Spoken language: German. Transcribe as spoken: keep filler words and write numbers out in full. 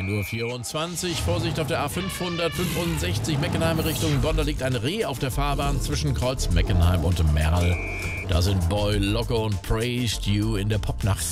ein Uhr vierundzwanzig, Vorsicht auf der A fünfhundertfünfundsechzig, Meckenheim Richtung Bonn. Da liegt ein Reh auf der Fahrbahn zwischen Kreuz Meckenheim und Merl. Da sind Boy Loco und Praised You in der Popnacht.